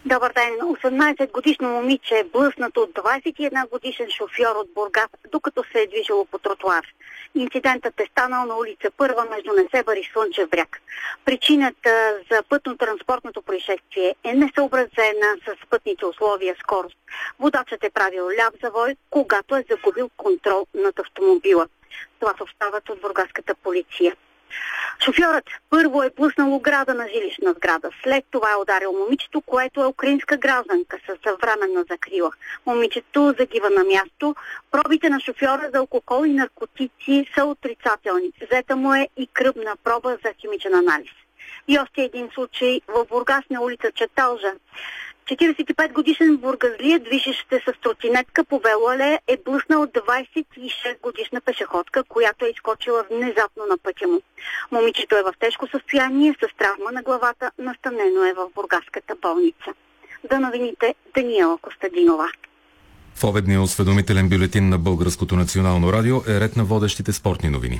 Добър ден. 18-годишно момиче е блъснато от 21-годишен шофьор от Бургас, докато се е движило по тротуар. Инцидентът е станал на улица Първа между Несебър и Слънчев бряг. Причината за пътно-транспортното происшествие е несъобразена с пътните условия скорост. Водачът е правил ляв завой, когато е загубил контрол над автомобила. Това съобщават от бургаската полиция. Шофьорът първо е пуснал ограда на жилищна сграда. След това е ударил момичето, което е украинска гражданка със съвременна закрила. Момичето загива на място. Пробите на шофьора за алкохол и наркотици са отрицателни. Взета му е и кръвна проба за химичен анализ. И още един случай в Бургас на улица Чаталжа. 45-годишен бургазлият, движещ се с тротинетка по Белуале, е блъснал 26-годишна пешеходка, която е изскочила внезапно на пътя му. Момичето е в тежко състояние с травма на главата, настанено е в бургаската болница. За новините, Даниела Костадинова. В обедния осведомителен бюлетин на Българското национално радио е ред на водещите спортни новини.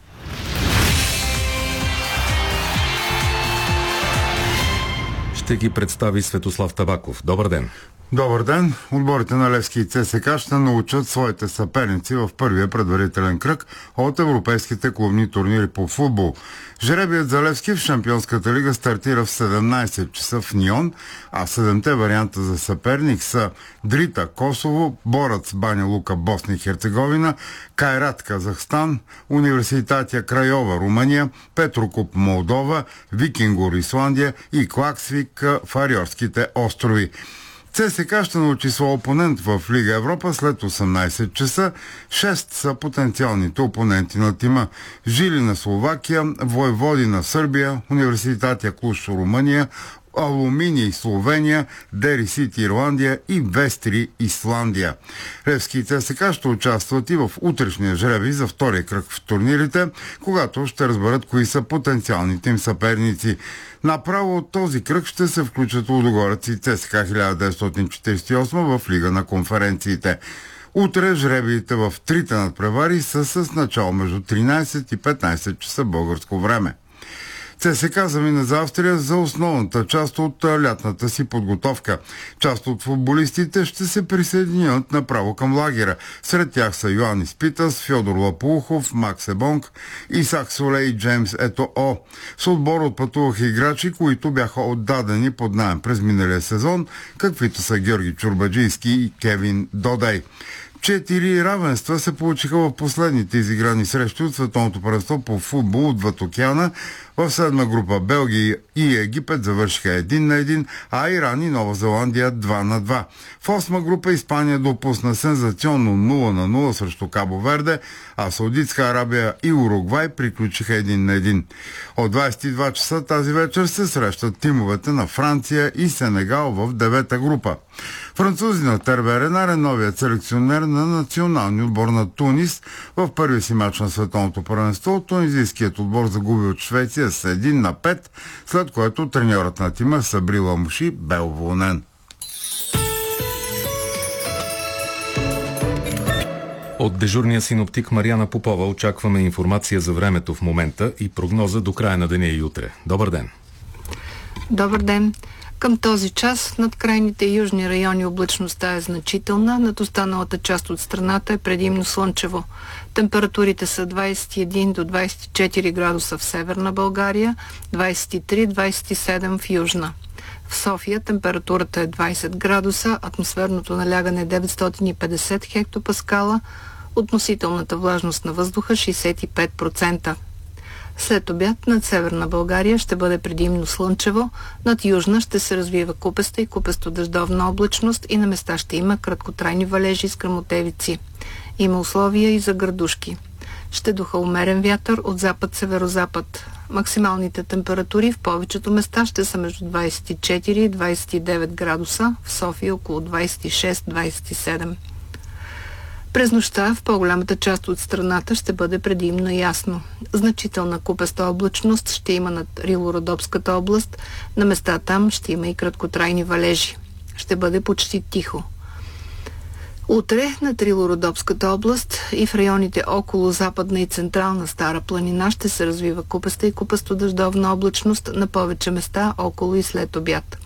Ще ги представи Светослав Табаков. Добър ден! Добър ден! Отборите на Левски и ЦСКА ще научат своите съперници в първия предварителен кръг от европейските клубни турнири по футбол. Жребият за Левски в Шампионската лига стартира в 17 часа в Нион, а 7-те варианта за съперник са Дрита Косово, Борец Баня Лука Босна и Херцеговина, Кайрат Казахстан, Университатия Крайова Румъния, Петрокуп Молдова, Викингур Исландия и Клаксвик Фариорските острови. ЦСКА ще научи своя опонент в Лига Европа след 18 часа. 6 са потенциалните опоненти на тима: Жилина Словакия, Войводина Сърбия, Университатия Клуш Румъния, Алуминий Словения, Дери Сити Ирландия и Вестри Исландия. Левски и ЦСКА ще участват и в утрешния жребий за втория кръг в турнирите, когато ще разберат кои са потенциалните им съперници. Направо от този кръг ще се включат Лудогорец и ЦСКА 1948 в Лига на конференциите. Утре жребиите в трите надпревари са с начало между 13 и 15 часа българско време. ЦСКА замина за Австрия за основната част от лятната си подготовка. Част от футболистите ще се присъединят направо към лагера. Сред тях са Йоанис Питас, Фьодор Лапулхов, Макс Ебонг, Исак Соле и Джеймс Ето-О. С отбор отпътуваха играчи, които бяха отдадени под наем през миналия сезон, каквито са Георги Чурбаджийски и Кевин Додей. 4 равенства се получиха в последните изиграни срещи от Световното първенство по футбол отвъд океана. В седма група Белгия и Египет завършиха 1-1, а Иран и Нова Зеландия 2-2. В осма група Испания допусна сензационно 0-0 срещу Кабо Верде, а Саудитска Арабия и Уругвай приключиха 1-1. От 22 часа тази вечер се срещат тимовете на Франция и Сенегал в девета група. Французинът Ерве Ренар е новият селекционер на националния отбор на Тунис. В първия си мач на Световното първенство тунизийският отбор загуби от Швеция с 1-5, след което треньорът на тима Сабри Ламуши бе уволнен. От дежурния синоптик Мариана Попова очакваме информация за времето в момента и прогноза до края на деня и утре. Добър ден! Добър ден! Към този час над крайните южни райони облачността е значителна, над останалата част от страната е предимно слънчево. Температурите са 21 до 24 градуса в северна България, 23-27 в южна. В София температурата е 20 градуса, атмосферното налягане е 950 хектопаскала, относителната влажност на въздуха 65%. След обяд над северна България ще бъде предимно слънчево, над южна ще се развива купеста и купесто-дъждовна облачност и на места ще има краткотрайни валежи с гръмотевици. Има условия и за градушки. Ще духа умерен вятър от запад-северозапад. Максималните температури в повечето места ще са между 24 и 29 градуса, в София около 26-27. През нощта в по-голямата част от страната ще бъде предимно ясно. Значителна купеста облачност ще има над Рило-Родопската област. На места там ще има и краткотрайни валежи. Ще бъде почти тихо. Утре над Рило-Родопската област и в районите около Западна и Централна Стара планина ще се развива купеста и купесто-дъждовна облачност на повече места около и след обяд.